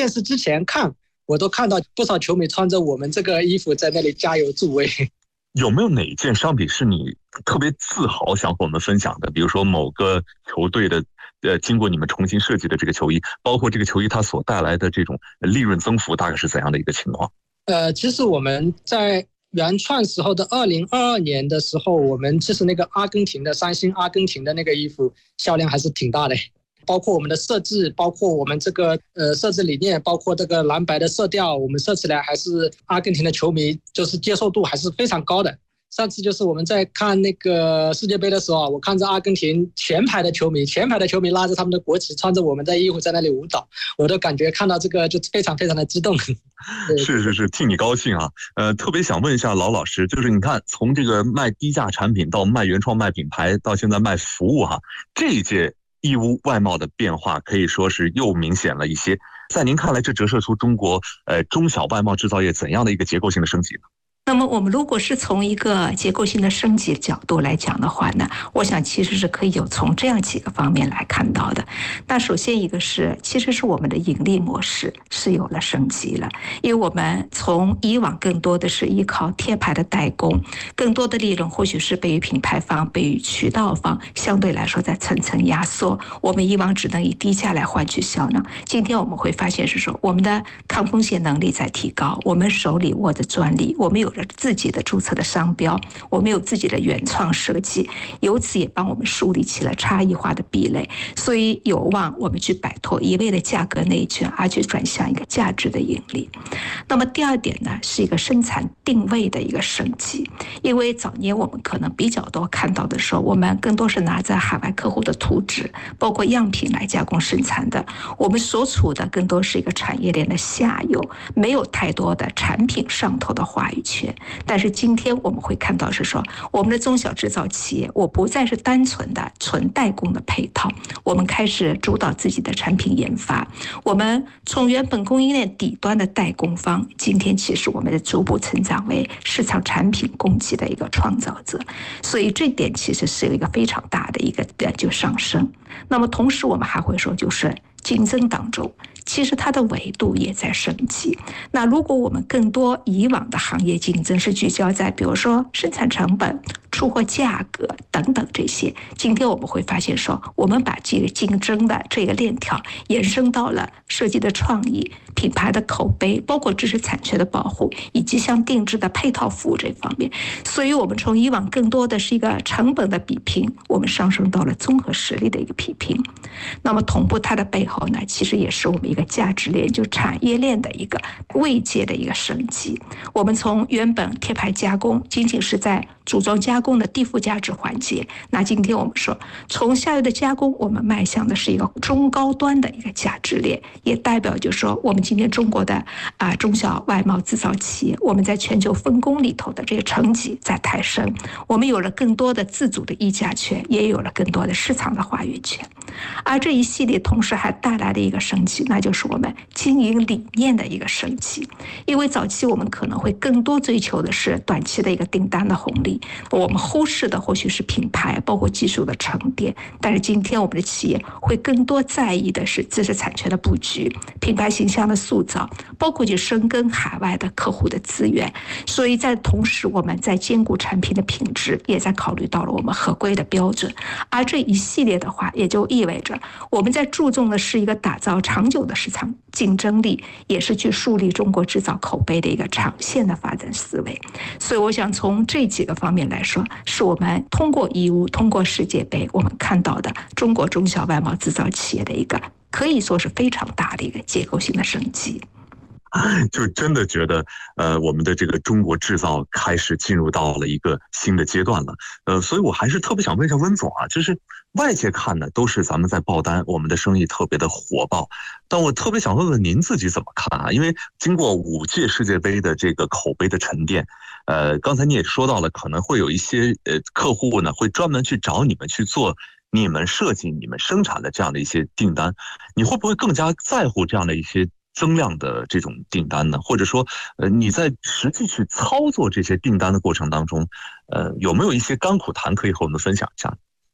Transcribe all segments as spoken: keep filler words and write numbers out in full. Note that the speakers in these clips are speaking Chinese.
电视之前看，我都看到不少球迷穿着我们这个衣服在那里加油助威。 有没有哪一件商品是你特别自豪想和我们分享的？比如说某个球队的呃，经过你们重新设计的这个球衣，包括这个球衣它所带来的这种利润增幅大概是怎样的一个情况？ 呃，其实我们在原创时候的二零二二年的时候，我们其实那个阿根廷的三星阿根廷的那个衣服销量还是挺大的，包括我们的设置，包括我们这个呃设置理念，包括这个蓝白的色调，我们设起来还是阿根廷的球迷就是接受度还是非常高的。上次就是我们在看那个世界杯的时候，我看着阿根廷前排的球迷，前排的球迷拉着他们的国旗，穿着我们的衣服在那里舞蹈，我都感觉看到这个就非常非常的激动。 是是是，替你高兴啊！呃，特别想问一下老老师，就是你看从这个卖低价产品到卖原创、卖品牌，到现在卖服务哈，这一届义乌外贸的变化可以说是又明显了一些。在您看来，这折射出中国呃中小外贸制造业怎样的一个结构性的升级呢？ 那么我们如果是从一个结构性的升级角度来讲的话呢，我想其实是可以有从这样几个方面来看到的。那首先一个是，其实是我们的盈利模式是有了升级了，因为我们从以往更多的是依靠贴牌的代工，更多的利润或许是被于品牌方、被于渠道方相对来说在层层压缩。我们以往只能以低价来换取销量，今天我们会发现是说，我们的抗风险能力在提高，我们手里握着专利，我们有着自己的注册的商标，我们有自己的原创设计，由此也帮我们树立起了差异化的壁垒，所以有望我们去摆脱一味的价格内卷，而去转向一个价值的盈利。那么第二点呢，是一个生产定位的一个升级，因为早年我们可能比较多看到的时候，我们更多是拿着海外客户的图纸，包括样品来加工生产的，我们所处的更多是一个产业链的下游，没有太多的产品上头的话语权。但是今天我们会看到是说，我们的中小制造企业，我不再是单纯的纯代工的配套，我们开始主导自己的产品研发，我们从原本供应链底端的代工方，今天其实我们的逐步成长为市场产品供给的一个创造者，所以这点其实是一个非常大的一个就上升。那么同时我们还会说，就是竞争当中，其实它的维度也在升级。那如果我们更多以往的行业竞争是聚焦在比如说生产成本、出货价格等等这些，今天我们会发现说，我们把这个竞争的这个链条延伸到了设计的创意、品牌的口碑，包括知识产权的保护，以及像定制的配套服务这方面。所以我们从以往更多的是一个成本的比拼，我们上升到了综合实力的一个比拼。那么同步它的背后呢，其实也是我们一个价值链，就产业链的一个位阶的一个升级。我们从原本贴牌加工仅仅是在组装加工的低附加值环节，那今天我们说从下游的加工，我们迈向的是一个中高端的一个价值链，也代表就是说我们今天中国的啊、呃、中小外贸制造企业，我们在全球分工里头的这个成绩在抬升，我们有了更多的自主的议价权，也有了更多的市场的话语权。而这一系列同时还带来了一个升级，那就是我们经营理念的一个升级。因为早期我们可能会更多追求的是短期的一个订单的红利，我们忽视的或许是品牌包括技术的沉淀，但是今天我们的企业会更多在意的是知识产权的布局、品牌形象的塑造，包括去深耕海外的客户的资源。所以在同时，我们在兼顾产品的品质，也在考虑到了我们合规的标准。而这一系列的话，也就意味着我们在注重的是一个打造长久的市场竞争力，也是去树立中国制造口碑的一个长线的发展思维。所以我想从这几个方面来说，是我们通过义乌、通过世界杯，我们看到的中国中小外贸制造企业的一个可以说是非常大的一个结构性的升级。 就真的觉得，呃，我们的这个中国制造开始进入到了一个新的阶段了，呃，所以我还是特别想问一下温总啊，就是外界看的都是咱们在爆单，我们的生意特别的火爆，但我特别想问问您自己怎么看啊？因为经过五届世界杯的这个口碑的沉淀，呃，刚才你也说到了，可能会有一些呃客户呢会专门去找你们去做你们设计、你们生产的这样的一些订单，你会不会更加在乎这样的一些增量的这种订单呢？或者说，呃，你在实际去操作这些订单的过程当中，呃，有没有一些甘苦谈可以和我们分享一下？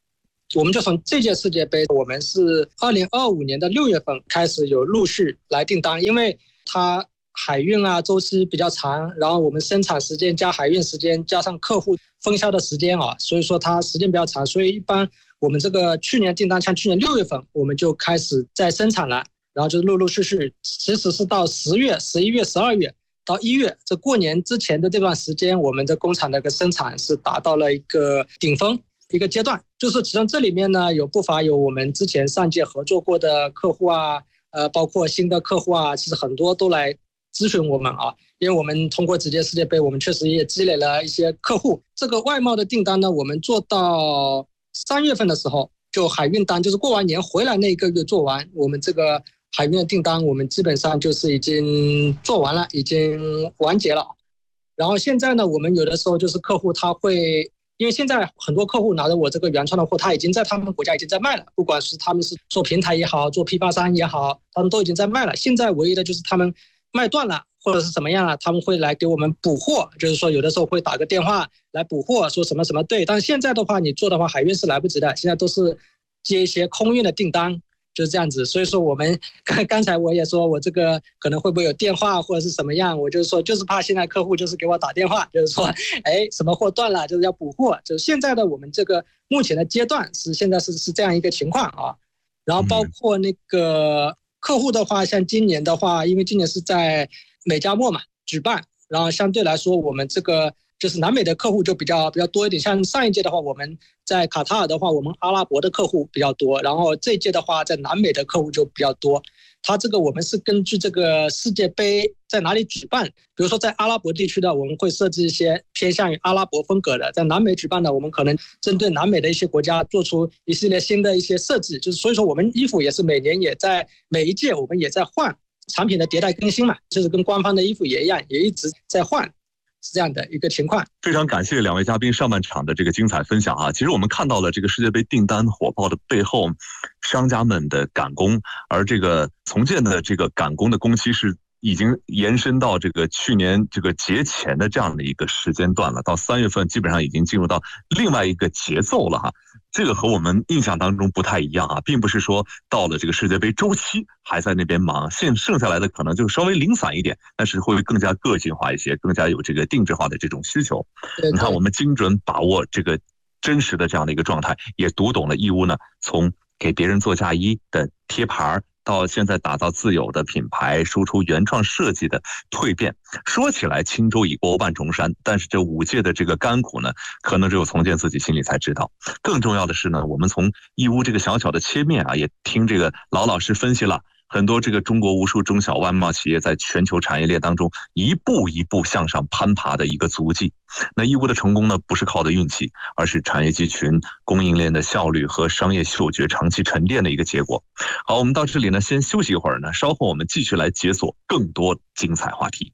我们就从这届世界杯，我们是二零二五年的六月份开始有陆续来订单，因为它海运啊周期比较长，然后我们生产时间加海运时间加上客户分销的时间啊，所以说它时间比较长，所以一般我们这个去年订单，像去年六月份我们就开始在生产了，然后就陆陆续续，其实是到十月、十一月、十二月到一月，这过年之前的这段时间，我们的工厂的一个生产是达到了一个顶峰一个阶段。就是其中这里面呢，有不乏有我们之前上届合作过的客户啊，呃，包括新的客户啊，其实很多都来咨询我们啊，因为我们通过这届世界杯，我们确实也积累了一些客户。这个外贸的订单呢，我们做到三月份的时候，就海运单，就是过完年回来那一个月做完，我们这个海运的订单，我们基本上就是已经做完了，已经完结了。然后现在呢，我们有的时候就是客户他会，因为现在很多客户拿着我这个原创的货，他已经在他们国家已经在卖了，不管是他们是做平台也好，做批发商也好，他们都已经在卖了。现在唯一的就是他们卖断了，或者是怎么样了，他们会来给我们补货，就是说有的时候会打个电话来补货，说什么什么对。但是现在的话，你做的话，海运是来不及的，现在都是接一些空运的订单。就是这样子，所以说我们刚刚才我也说，我这个可能会不会有电话或者是什么样，我就是说，就是怕现在客户就是给我打电话，就是说，哎，什么货断了，就是要补货。就是现在的我们这个目前的阶段是现在是是这样一个情况啊。然后包括那个客户的话，像今年的话，因为今年是在美加墨嘛举办，然后相对来说我们这个就是南美的客户就比较比较多一点。像上一届的话，我们在卡塔尔的话，我们阿拉伯的客户比较多，然后这一届的话，在南美的客户就比较多。它这个我们是根据这个世界杯在哪里举办，比如说在阿拉伯地区的，我们会设置一些偏向于阿拉伯风格的；在南美举办的，我们可能针对南美的一些国家做出一系列新的一些设计。就是所以说，我们衣服也是每年也在每一届我们也在换产品的迭代更新嘛，就是跟官方的衣服也一样，也一直在换。是这样的一个情况。 非常感谢两位嘉宾上半场的这个精彩分享啊！其实我们看到了这个世界杯订单火爆的背后，商家们的赶工，而这个从建的这个赶工的工期是已经延伸到这个去年这个节前的这样的一个时间段了，到三月份基本上已经进入到另外一个节奏了哈。这个和我们印象当中不太一样啊，并不是说到了这个世界杯周期还在那边忙，现剩下来的可能就稍微零散一点，但是会更加个性化一些，更加有这个定制化的这种需求。 对对， 你看我们精准把握这个真实的这样的一个状态，也读懂了义乌呢从给别人做嫁衣的贴牌到现在打造自有的品牌，输出原创设计的蜕变。说起来轻舟已过万重山，但是这五届的这个甘苦呢，可能只有从建自己心里才知道。更重要的是呢，我们从义乌这个小小的切面啊，也听这个老老师分析了很多这个中国无数中小外贸企业在全球产业链当中一步一步向上攀爬的一个足迹。那义乌的成功呢，不是靠的运气，而是产业集群、供应链的效率和商业嗅觉长期沉淀的一个结果。好，我们到这里呢，先休息一会儿呢，稍后我们继续来解锁更多精彩话题。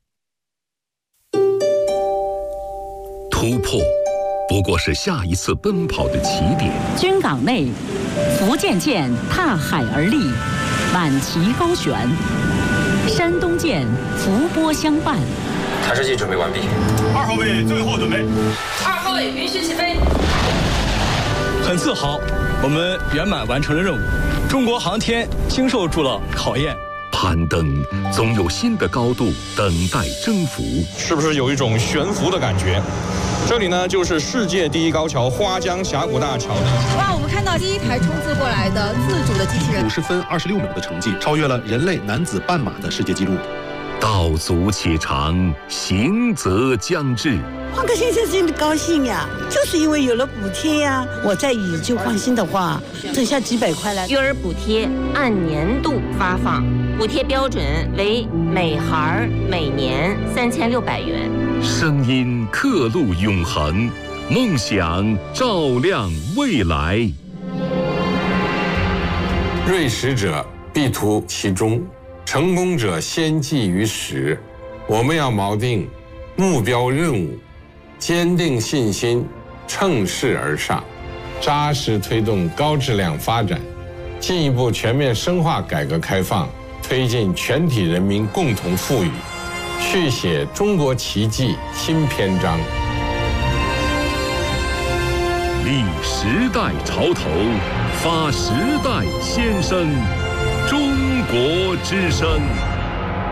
突破不过是下一次奔跑的起点。 军港内，福建舰踏海而立，满旗高悬；山东舰伏波相伴。 弹射器准备完毕。 二号位最后准备。 二号位允许起飞。 很自豪，我们圆满完成了任务。中国航天经受住了考验。 攀登总有新的高度等待征服， 是不是有一种悬浮的感觉？这里呢，就是世界第一高桥花江峡谷大桥。 哇，我们看到第一台冲刺过来的自主的机器人， 五十分二十六秒的成绩，超越了人类男子半马的世界纪录。 道阻且长，行则将至。 换个先生真的高兴呀，就是因为有了补贴呀。我再以旧换新的话，省下几百块来。 育儿补贴按年度发放，补贴标准为每孩每年三千六百元。 声音刻录永恒，梦想照亮未来。 锐实者必图其中，成功者先记于始。我们要锚定目标任务，坚定信心，乘势而上，扎实推动高质量发展，进一步全面深化改革开放，推进全体人民共同富裕，续写中国奇迹新篇章。 立时代潮头，发时代先声。中国之声。